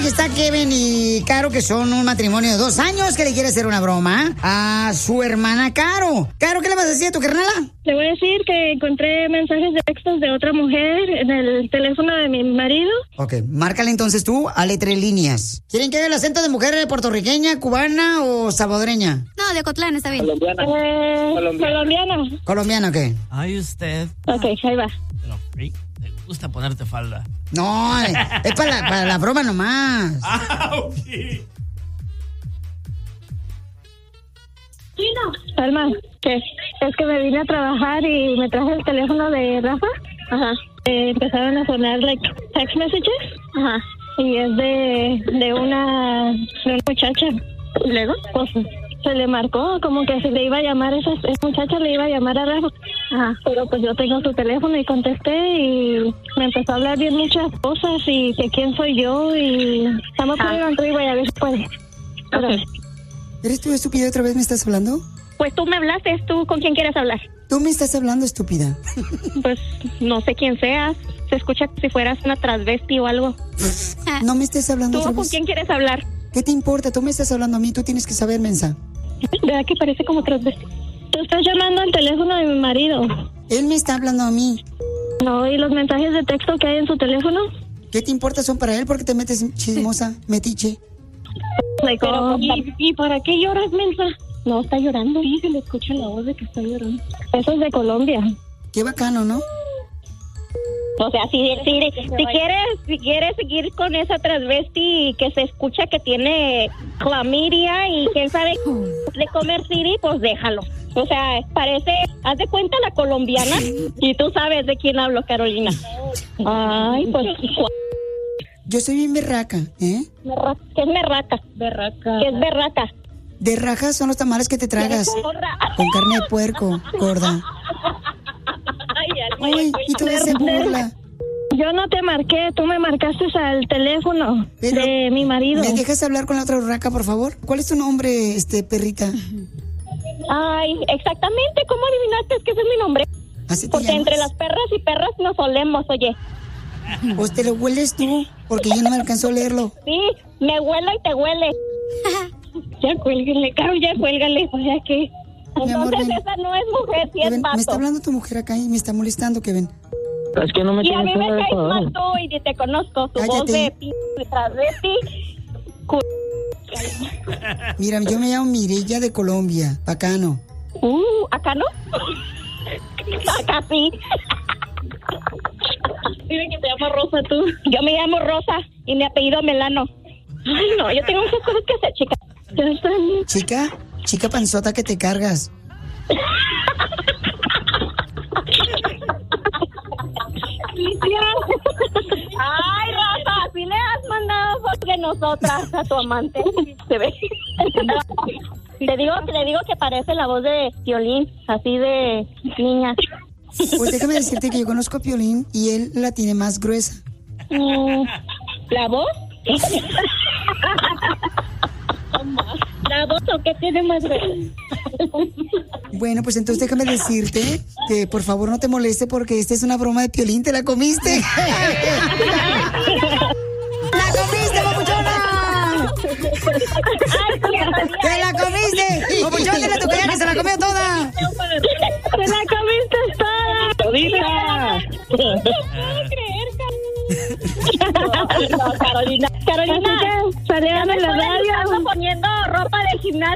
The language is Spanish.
aquí está Kevin y Caro, que son un matrimonio de 2 años, que le quiere hacer una broma a su hermana Caro. Caro, ¿qué le vas a decir a tu carnala? Le voy a decir que encontré mensajes de textos de otra mujer en el teléfono de mi marido. Ok, márcale entonces tú a letra líneas. ¿Quieren que haga el acento de mujer puertorriqueña, cubana o salvadoreña? No, de Ocotlán, está bien. Colombiana. ¿Colombiana o qué? Ay, usted. Ok, ahí va. Pero, Rick, ¿te gusta ponerte falda? No, es para la broma nomás. Ok. Alma, ¿qué? Es que me vine a trabajar y me traje el teléfono de Rafa. Ajá. Empezaron a sonar text messages. Ajá. Y es de una muchacha. ¿Y luego? Pues se le marcó como que se le iba a llamar esa muchacha, le iba a llamar a Rafa. Ajá. Pero pues yo tengo su teléfono y contesté y me empezó a hablar bien muchas cosas y que quién soy yo y estamos poniendo y voy a ver si puede. Pero, ¿Eres tú, estúpida, otra vez me estás hablando? pues tú me hablaste, ¿tú con quién quieres hablar? Tú me estás hablando, estúpida. Pues no sé quién seas. Se escucha como si fueras una transvesti o algo. No me estés hablando ¿Tú otra con vez. quién quieres hablar? ¿Qué te importa? Tú me estás hablando a mí, tú tienes que saber, mensa. ¿Verdad que parece como transvesti? Tú estás llamando al teléfono de mi marido. Él me está hablando a mí. No, ¿y los mensajes de texto que hay en su teléfono? ¿Qué te importa? Son para él porque te metes chismosa, metiche. Pero, ¿y para qué lloras, mensa? No, está llorando. Sí, se le escucha la voz de que está llorando. Eso es de Colombia. Qué bacano, ¿no? O sea, si quieres seguir con esa transvesti que se escucha que tiene clamidia y quién sabe de comer siri, pues déjalo. O sea, parece, haz de cuenta la colombiana y tú sabes de quién hablo, Carolina. Ay, pues... Yo soy bien berraca, ¿eh? ¿Qué es berraca? Berraca. ¿Qué es berraca? De rajas son los tamales que te tragas. Con carne de puerco, gorda. Ay, y tú se burla. Yo no te marqué, tú me marcaste al teléfono de mi marido. ¿Me dejas hablar con la otra urraca, por favor? ¿Cuál es tu nombre, perrita? Ay, exactamente, ¿cómo adivinaste que ese es mi nombre? ¿Así te Porque llamas? entre las perras y perras nos olemos, oye. Pues te lo hueles tú, porque yo no me alcanzó a leerlo. Sí, me huele y te huele. Ya cuélguenle, Caro, ya cuélgale, o sea que... Mi amor, Entonces ven. esa no es mujer, sí es Kevin, vato. me está hablando tu mujer acá y me está molestando, Kevin. Es que no me Y a tienes mí me nada de caes favor. mal tú y ni te conozco. Tu Cállate. voz de transvesti. Mira, yo me llamo Mireya de Colombia, bacano. ¿Acá no? Acá sí. Dime que te llamas Rosa tú. Yo me llamo Rosa y mi apellido Melano. Ay, no, yo tengo muchas cosas que hacer, chica. Ya están. Chica panzota que te cargas. Ay, Rafa, si le has mandado fotos de nosotras a tu amante. Se ve. Le digo que parece la voz de Piolín, así de niña. Pues déjame decirte que yo conozco a Piolín y él la tiene más gruesa. ¿La voz? ¿La voz o qué tiene más gruesa? Bueno, pues entonces déjame decirte que por favor no te moleste porque esta es una broma de Piolín, ¿te la comiste? ¡La comiste, papuchona! ¡Te la comiste! ¡Papuchón, dile a tu collana que se la comió toda! ¡Se la comiste toda! ¡Todita! No puedo creer, Carolina. Carolina, salieron en la radio. Estamos poniendo ropa de gimnasio